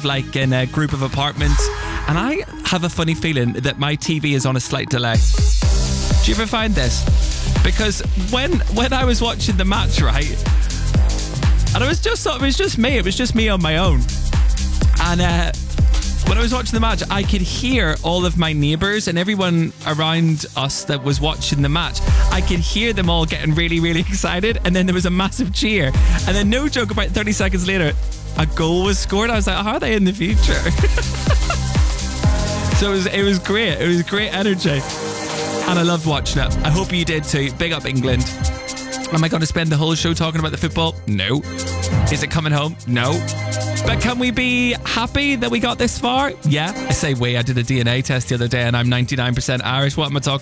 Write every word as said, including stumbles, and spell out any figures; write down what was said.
of like in a group of apartments, and I have a funny feeling that my T V is on a slight delay. Do you ever find this? Because when when I was watching the match, right, and it was just it was just me, it was just me on my own, and uh, when I was watching the match, I could hear all of my neighbours and everyone around us that was watching the match. I could hear them all getting really, really excited, and then there was a massive cheer, and then no joke, about thirty seconds later, a goal was scored. I was like, how are they in the future? So it was it was great. It was great energy. And I loved watching it. I hope you did too. Big up England. Am I going to spend the whole show talking about the football? No. Is it coming home? No. But can we be happy that we got this far? Yeah. I say we. I did a D N A test the other day and I'm ninety-nine percent Irish. What am I talking